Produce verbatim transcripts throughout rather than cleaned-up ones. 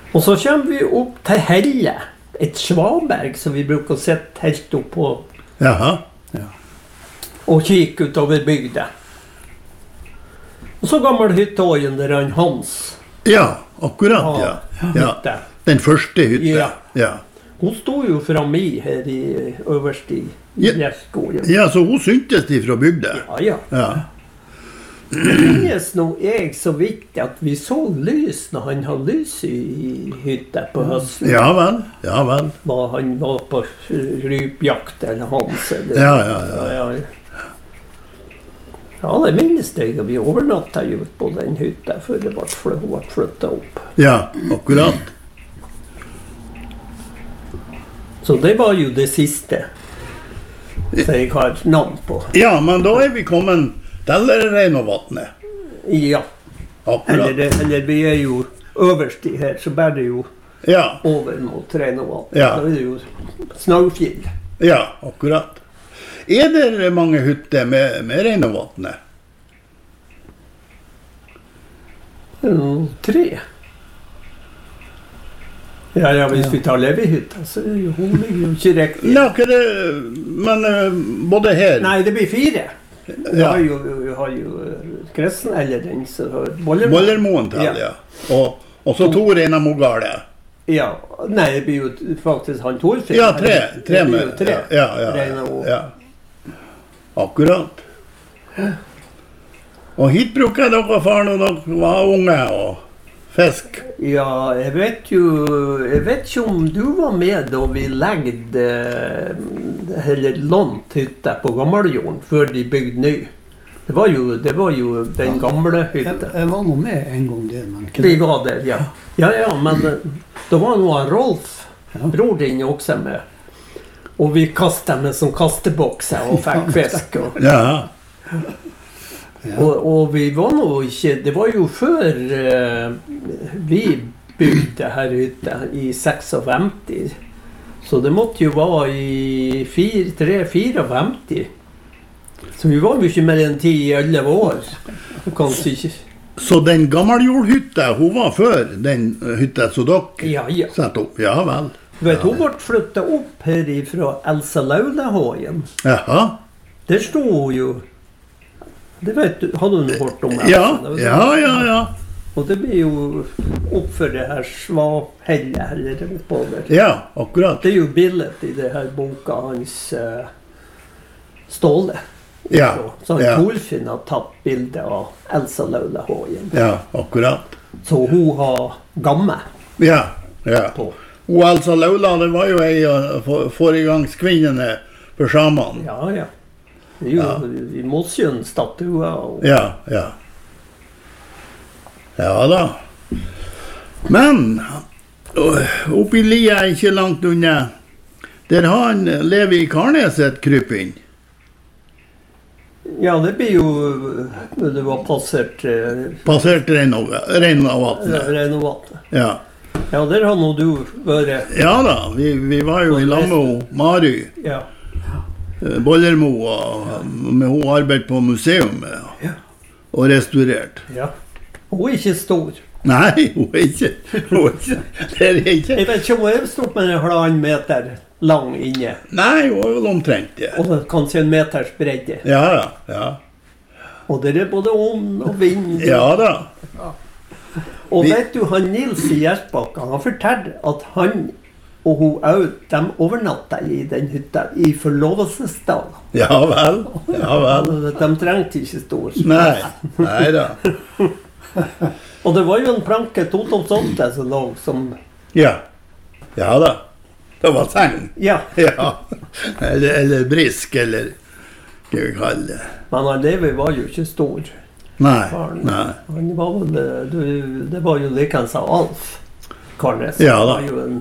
Og så kommer vi opp til Helle, et svaberg som vi bruker å sette helt opp på. Jaha. Ja. Og kikke utover bygda. Og så gammel hytteåjen der han Hans. Ja, akkurat, ja. ja. Den første hytte. Ja. ja. Hun stod jo framme i her i øverst i Gjerskogen. Ja, så hun syntes de fra bygda. Ja, ja. ja. Det finnes nå jeg så vidt at vi så lys når han har lys i hytta på høsten. Ja vel, ja vel. Når han var på rypjakt eller Hans. Eller, ja, ja, ja. ja, ja. Ja, det minnes jeg. Vi overnatta jo på den hytta før det ble flyttet opp. Ja, akkurat. Så det var jo det siste som jeg har navn på. Ja, men da er vi kommet til Reinovatnet. Ja. Akkurat. Eller, eller vi er jo øverst i her, så bærer det jo ja. over mot Reinovatnet. Ja. Da er det jo Snaufjell. Ja, akkurat. Er det mange hytter med, med Reinovatnet? Mm, tre. Ja, ja, hvis ja. vi tar Levihytta, så er jo hun jo ikke riktig. Ja, ikke det, men uh, både her... Nei, det blir fire. Vi ja. har jo, vi har jo Kresen, eller den som har Bollermoen. Bollermoen til, ja. ja. Og, og så to Reina Mogale. Ja, nei, det blir jo faktisk han Torfinn. Ja, tre. Tre med. Tre. Ja, ja, ja, ja. Akkurat. Og hit bruker dere far når dere var unge og fisk. Ja, jeg vet jo, jeg vet ikke om du var med da vi legde eller lånt hytta på Gammeljorden før de bygde ny. Det var jo, det var jo den gamle hytta. Jeg, jeg var nå med en gang der, men ikke det. Vi var der, ja. Ja, ja, men da var nå Rolf, ja. bror din også med. Og vi kastet med som kastebokser og fikk fisk. Og, ja. Ja. Og, og vi var nå ikke, det var jo før uh, vi bygde her hytta i femtiseks. Så det måtte jo være i tre femtifire. Så vi var jo ikke mer enn ti elleve år. Kanskje ikke. Så den gammeljordhytta, hun var før den hytta som dere ja, ja. satt opp? Ja vel. Du vet, hun ble flyttet opp her fra Elsa Laulahågen. Jaha. Der stod hun jo. Det vet du, hadde du hørt om Elsa? Ja, ja, ja, ja. Og det blir jo opp for det her Svahelle eller oppover. Ja, akkurat. Det er jo bildet i det her boka hans uh, Ståle. Ja, så, så ja. Torfinn har tatt bildet av Elsa Laulahågen. Ja, akkurat. Så hun har gamme. Ja, ja. På. Og Elsa Laula, det var jo ei av for, foregangskvinnene for samene. Ja, ja. Det er jo ja. i Mossjøen statuer. Og... Ja, ja. Ja da. Men oppi Lia er ikke langt unna. Der har han Levi Karnes et krypinn. Ja, det blir jo når det var passert... Eh, passert Reinovatnet. Reinovatnet. Ja. Ja, der har nå du vært... Ja da, vi, vi var jo i Lammo, Mary. Ja. Bollermo, og med hun arbeidet på museum ja. og restaurert. Ja. Hun er ikke stor. Nei, hun er ikke. Hun er ikke. Det er ikke. Jeg vet ikke om hun er stort, men en halvannen meter lang inne. Nei, hun er vel omtrent, ja. Og kanskje en meters bredde. Ja, ja, ja. Og det er både ånd og vind. Ja da. Ja. Og Vi... vet du, han Nils i Gjersbakka, han fortalte at han og hun også, de overnatta i den hytta i forlovelsesdag. Ja vel, ja vel. De trengte ikke stor. Nei, nei da. Og det var jo en planke to åtte som lå som... Ja, ja da. Det var seng. Ja. Ja. Eller, eller brisk, eller hva vi kaller det. Men han Levi var jo ikke stor. Nei, han, nei. Han var vel, det var jo likens av Alf Karnes. Ja da. Han var jo en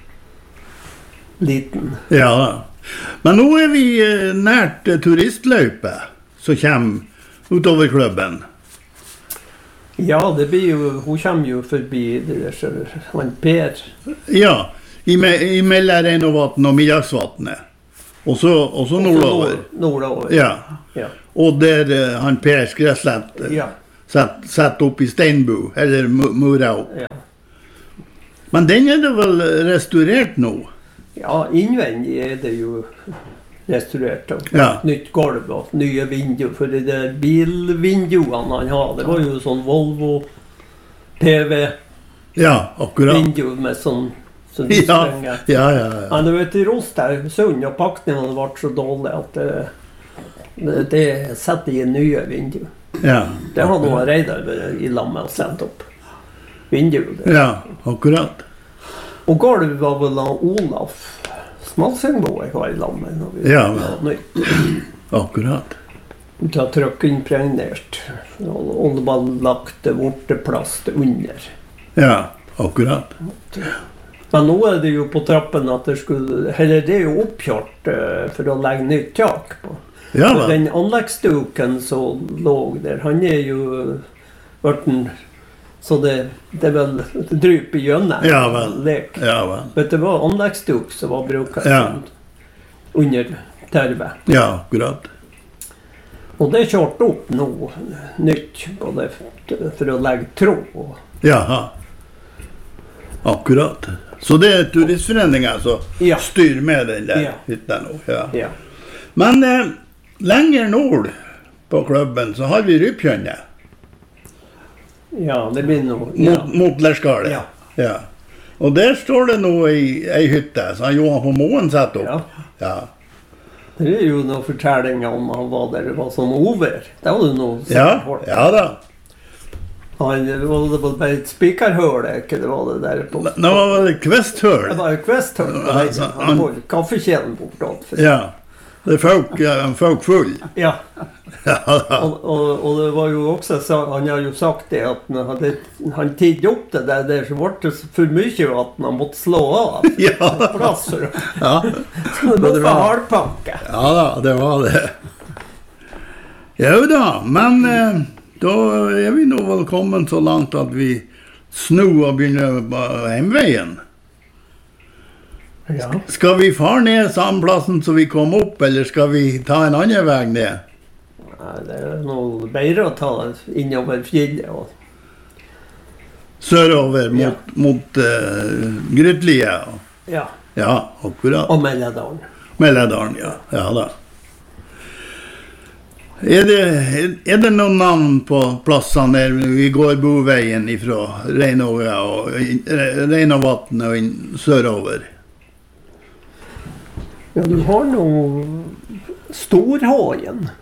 liten. Ja da. Men nå er vi nært turistløype som kommer utover klubben. Ja, det blir jo, hun kommer jo forbi det der, han Per. Ja, i, me, i mellom Reinovatnet og Middagsvatnet. Og så, og så nordover. Nord, nordover. Ja. Ja. Og der uh, han Per Skresslett uh, ja. sett, sett opp i steinbu, eller mura opp. Ja. Men den er det vel restaurert nå? Ja, innvendig er det jo restaurert. Og Ja. nytt gulv og nye vinduer. For de der bilvinduene han har, det var jo sånn Volvo P V-vindu Ja, akkurat. med sånn sånn Ja, strenge. ja, ja. ja. Men du vet, i Rostad, Sund og pakningene ble så dårlige at det, det, det setter i nye vinduer. ja. Det har noe Reidar i lammet å sette opp. Vinduet. Ja, akkurat. Og gulv var vel av Olaf Smalsengbo jeg var i lammet når vi Ja, var nytt. Akkurat. Ut av trykkeimpregnert. Og, og det var lagt vorteplast under. Ja, akkurat. Men nå er det jo på trappen at det skulle, eller det er jo oppkjørt uh, for å legge nytt tak på. Ja, vel. Den anleggsduken som lå der, han er jo hverten, så det, det er vel dryp i gjønne. Ja, vel. Lek. Ja, vel. Vet du hva, anleggsduk som var brukt Ja. under tervet. Ja, akkurat. Og det er kjørt opp nå, nytt, både for å legge tråd. og- Jaha. Akkurat. Så det er turistforeningen som Ja. styrer med den der Ja. hytta nå. Ja. Ja. Men eh, lenger nord på klubben så har vi Rypkjønne. Ja, det blir noe. Ja. Mot, mot Lerskalet. Ja. Ja. Og der står det nå ei, ei hytte som Johan på Moen setter opp. Ja. Ja. Det er jo noen fortellinger om han var der, det var sånn over. Det var jo noe Ja, ja da. Han det var det var bare et spikerhøl, ikke det var det der på. Det var vel et kvesthøl. Det var jo kvesthøl. Altså, Han var kaffekjeden bortåt. Ja. Det er folk, ja, folk full. Ja. Ja da. Og, og, og det var jo også, sa- han har jo sagt det at når han, han tidde opp det der, der så ble det for mye at han måtte slå av. Ja. Plass for det. Ja. Så det det var var- hardpakke. Ja da, det var det. Jo da, men eh, da er vi nå vel kommet så langt at vi snur og begynner på hjemveien. Ja. Skal vi fare ned samme plassen som vi kom opp, eller skal vi ta en annen vei ned? Nei, det er noe bedre å ta innover fjellet. Og, Sørover mot, Ja. mot uh, Grytlie. ja, Ja, akkurat. og Melledalen. Melledalen, ja. Ja da. Er det, er det noen navn på plassene der vi går boveien fra Reinåga og Reinåvatnet og inn sørover? Ja, du har noe Storhagen.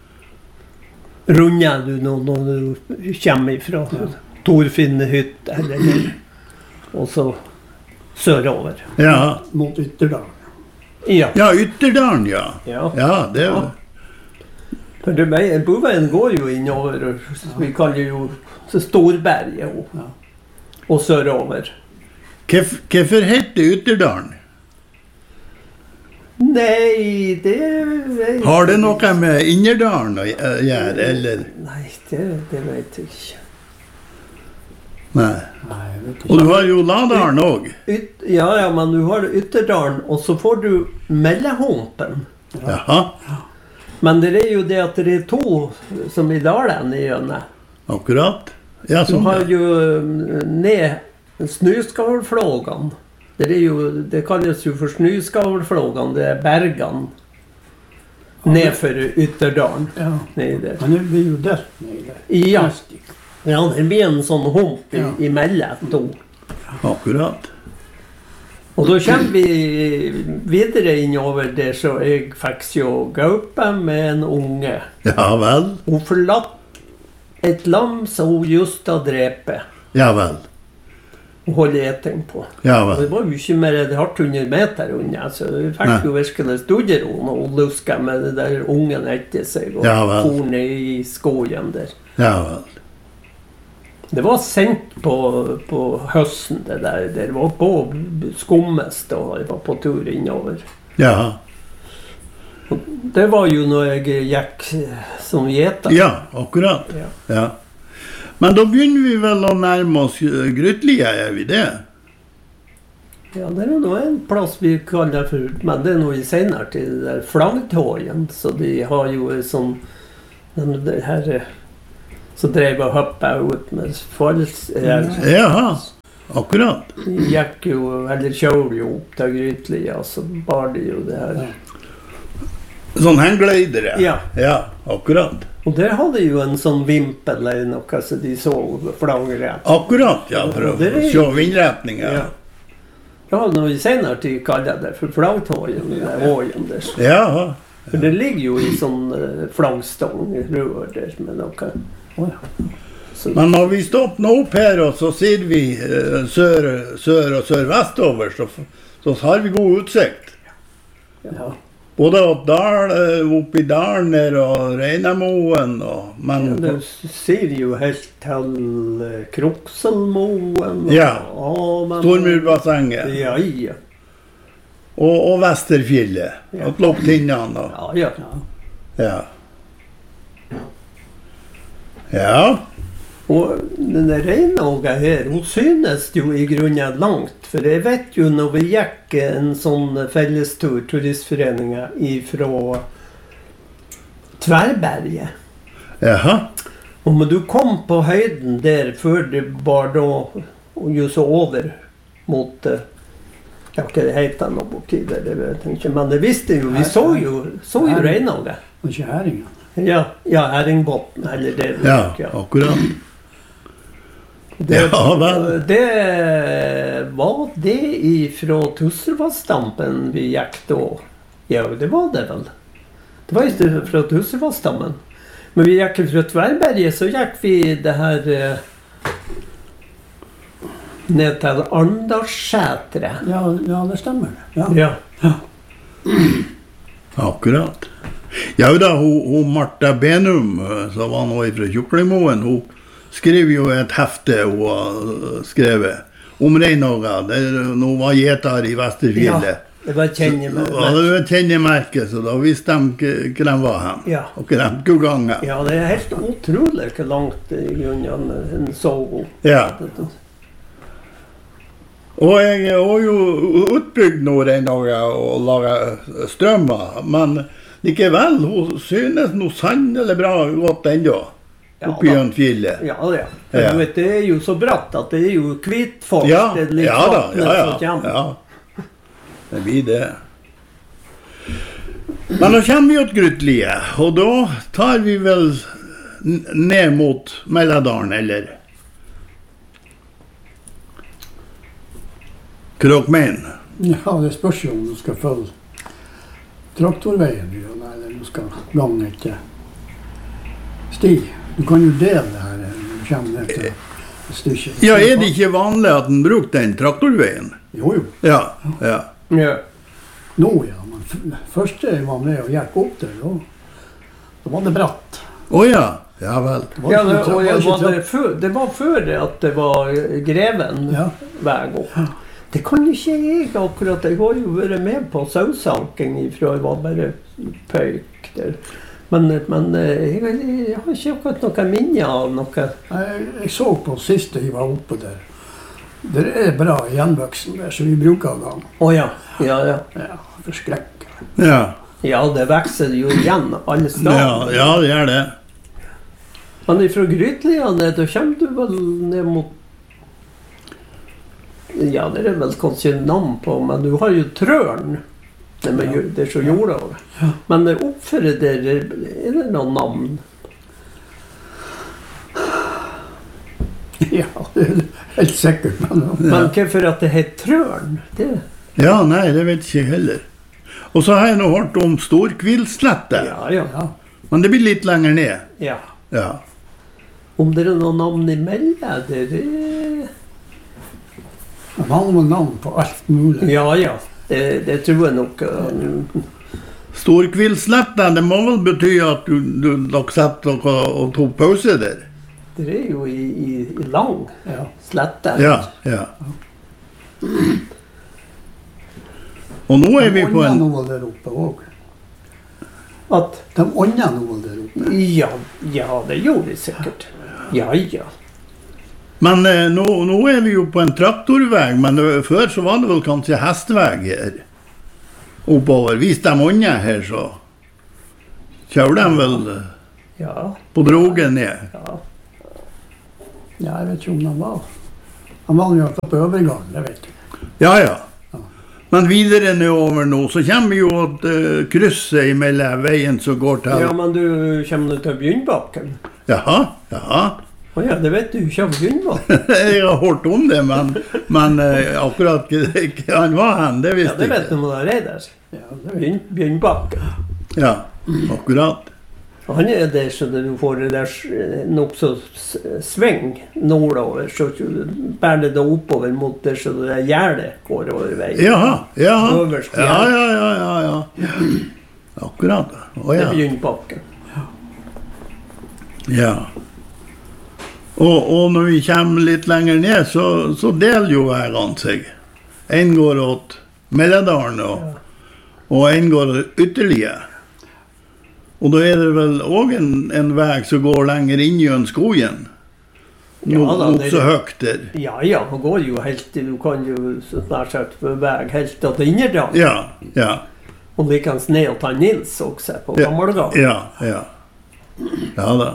Runder du nå når du kommer ifra Torfinnhytte eller og så sørover. Ja, Mot Ytterdal. Ja. ja Ytterdalen, ja. Ja. Ja, det er Ja. For det, vei- boveien går jo innover, og vi kaller jo Storberget og, Ja. og sørover. Hvorf- Hvorfor heter Ytterdalen? Nei, det vet Har det noe med Innerdalen å gj- gjøre, eller? Nei, det, det vet jeg ikke. Nei. Nei, jeg vet Og ikke. du har jo Ladalen òg. Yt, ja, ja, men du har Ytterdalen, og så får du Mellehumpen. Jaha, Men det er jo det at det er to som i dalen i gjennom. akkurat. Ja, Du sånn. har ja. jo mm, ned snøskavlflågene. Det, er jo, det kalles jo for snøskavlflågene, det er bergene nedfor Ytterdalen. Ja. Nedi der. Men det blir jo delt ned der. Ja. Plastikk. Ja, det blir en sånn hump i, Ja. imellom to. Akkurat. Og da kommer vi videre innover der, så jeg fikk jo gaupe med en unge. Ja vel. Hun forlatt et lam som hun just har drepet Ja vel. og holdt eting på. Ja Og det vel. var jo ikke mer enn hardt hundre meter unna, så vi fikk Nei. jo virkelig studiero når hun luska med det der ungen etter seg og Ja vel. for ned i skogen der. Ja vel. Det var sent på, på høsten det der. Det var på skummes da jeg var på tur innover. Ja. Det var jo når jeg gikk som gjeter. Ja, akkurat. Ja. Ja. Men da begynner vi vel å nærme oss eh, Grytlie, er vi det? Ja, det er nå en plass vi kaller for, men det er noe i senere til det der flaggtågen, så de har jo en sånn, den det her, så drev og hoppet ut med falls, ja, Jaha, akkurat. De gikk jo, eller kjører jo opp til Grytlia, så bar de jo det her. Sånn hengleidere. Ja. Ja, akkurat. Og der hadde jo en sånn vimpel eller noe, så de så flagrett. Akkurat, ja, for å Og det er- se vindretningen. Ja. Ja, når vi senere tid kaller det for flaggtågen, det er åjen der. Ja, For det ligger jo i sånn uh, flaggstong, rør der med noe. Å ja. men når vi stopper nå opp her, og så sier vi eh, sør, sør og sør-vestover, så, så har vi god utsikt. Ja. Både opp dal, eh, opp i dalen der og Reinamoen, og, men... Ja, det sier jo helt til uh, Krokselmoen. og- Ja. og- men- Stormurbassenget. Ja, ja. Og, og Vesterfjellet. Ja. Og Klopptinnene. Og, Ja, ja. ja. Ja. Og denne Reinåga her, hun synes jo i grunnen langt. For jeg vet jo når vi gikk en sånn fellestur, turistforeningen, ifra Tverberget. Jaha. Og når du kom på høyden der, før det var da, og jo så over mot, eh, ja, hva det heter nå borti der, det vet jeg ikke, men det visste jo, vi så jo, så jo Reinåga. Og ikke herringen. Ja, ja, Herringbotn, eller det. Ja, akkurat. Det, Ja, vel. det var det ifra Tusservassdampen vi gikk da. Ja, det var det vel. Det var ikke fra Tusservassdampen. Men vi gikk fra Tverberget, så gikk vi det her eh, ned til Arndalsskjætret. Ja, ja, det stemmer. Ja. Ja. Akkurat. Ja da, hun, hun Martha Benum, eh, som var nå fra Tjuklimoen, hun skrev jo et hefte hun har skrevet om Reinåga. Hun var gjeter i Vesterfjellet. Det var kjennemerke. Ja, det var et kjennemerke, så da visste de hvor de var hen. Ja. Og hvor de skulle gange. Ja, det er helt utrolig hvor langt i grunnen en så god. Ja. Og jeg har jo utbygd nå Reinåga og laget strømmer, men likevel, hun synes noe sannelig bra godt enda. Ja, Oppi da. en fjellet. Ja, ja. For Ja. du vet, det er jo så bratt at det er jo kvitfolk. Ja, det er litt ja da, vattnet ja, som ja, kommer. ja. Det blir det. Men nå kommer vi til Grytlie, og da tar vi vel n- ned mot Melladalen, eller? Krokmein. Ja, det spørs jo om du skal følge traktorveien, eller om du skal gange etter sti. Du kan jo dele det her når du kommer ned til et stykke. Ja, er det ikke vanlig at den bruker den traktorveien? Jo, jo. Ja, ja. Ja. Nå, ja. Men f- først jeg var med og gikk opp der, da, da var det bratt. Åja, ja vel. Det var Ja, ikke det, tra- og var jeg, ikke var tra- det, før, det var før det at det var Greven Ja. vei opp. Det kan jo ikke jeg akkurat. Jeg har jo vært med på sausanking ifra jeg var bare pøyk der. Men, men jeg, jeg har ikke akkurat noe minne av noe. Jeg, jeg så på siste jeg var oppe der. Det er bra gjenvoksen der, så vi bruker den. Å ja. Ja, ja. Ja, forskrekker. Ja, Ja, det vokser jo igjen alle ja, steder. ja det gjør det. Men ifra Grytlia ned, da kommer du vel ned mot. Ja, det er vel kanskje navn på, men du har jo Trøren. Det, med, Ja. det er så jorda. Men oppfor der, er det noen navn? Ja, det er helt sikkert. Men, Men hvorfor at det heter Trøren? Det, Ja, nei, det vet ikke jeg heller. Og så har jeg nå hørt om Storkvilslette, ja, ja, ja. men det blir litt lenger ned. ja. Ja. Om det er noen navn imellom der, det Man har noen navn på alt mulig. Ja, ja. Det, det tror jeg nok. uh, Storkvilslette, det må vel bety at du, du dere setter dere og tok pause der? Det er jo i, i, i lang Ja. slette. Ja, ja. Og nå er vi på De en... ånder noe der oppe òg. At, De ånder noe der oppe. ja, ja, det gjorde de sikkert. Ja, ja. Men eh, nå, nå er vi jo på en traktorvei, men det, før så var det vel kanskje hestvei her. Oppover. Hvis de ånder her, så kjører de vel eh, Ja, på drogen ned. ja. Ja, jeg vet ikke om de var. Han var jo oppe på overgang, det vet du. Ja, ja. Men videre nedover nå, så kommer vi jo at uh, krysset imellom veien som går til... Ja, men du kommer du til Bjørnbakken? Jaha, jaha. Å ja, det vet du ikke om Bjørnbakken. Jeg har hørt om det, men, men uh, akkurat ikke han var hen, det visste jeg. Ja, det vet du når det er der. Ja, det er Bjørn, Bjørnbakken. Ja, akkurat. Han er der så du får det der nok så sving nordover, så du bærer det oppover mot der så det der gjerdet går over veien. Jaha, jaha. Øverst Ja, ja, ja, ja, ja. Akkurat. Å, Det ja. er Bjørnbakken. Ja. Og, og når vi kommer litt lenger ned, så, så deler jo veiene seg. En går åt Melledalen, og, og en går ytterligere. Og da er det vel også en, en vei som går lenger inn i en skogen. Ja, Nå, da, nok det- så høyt der. Ja, ja, han går jo helt til, du kan jo snart sagt på vei helt til Innerdal. Ja, ja, Og likens ned og ta Nils også på Ja. Gammelgård. ja, ja. Ja da.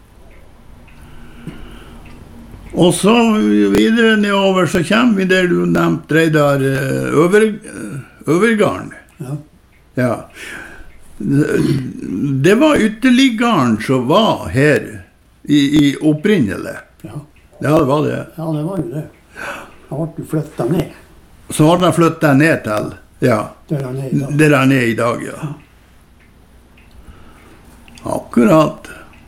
Og så videre nedover så kommer vi der du nevnte Reidar eh, over, eh, Overgarden. Ja. Ja. Det var ytterliggaren som var her i, i opprinnelig. Ja. Ja, det var det. Ja, det var jo det. Han ble flyttet ned. Så har han flyttet ned til, ja, Der han er i dag. der han er i dag, ja. Akkurat.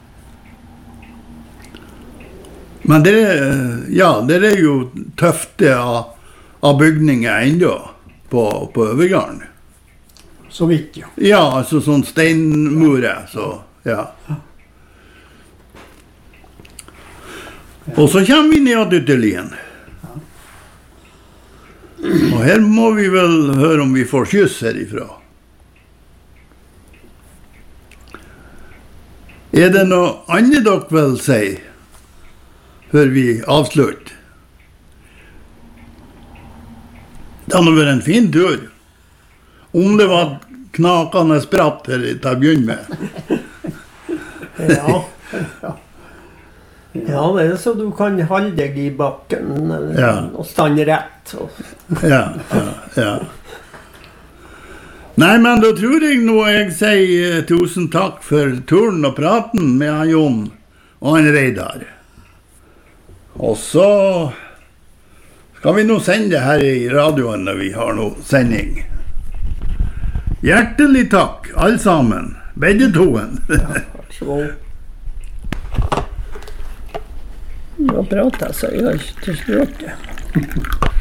Men det, ja, det er jo tøfte av, av bygninger enda på, på Overgarden. Så vidt, ja. Ja, altså sånn steinmurer, så, ja. Og så kommer vi ned til Ytterlien. Og her må vi vel høre om vi får skyss herifra. Er det noe annet dere vil si, før vi avslutter? Det har nå vært en fin tur. Om det var knakende spratt her til å begynne med. Ja. Ja, det er så du kan holde deg i bakken eller, Ja. og stande rett. Og, Ja, ja, ja. Nei, men da tror jeg nå jeg sier eh, tusen takk for turen og praten med han Jon og han Reidar. Og så skal vi nå sende det her i radioen når vi har noe sending. Hjertelig takk, alle sammen. Begge toen. vær så god. Nå prater jeg så jeg har ikke til slutt.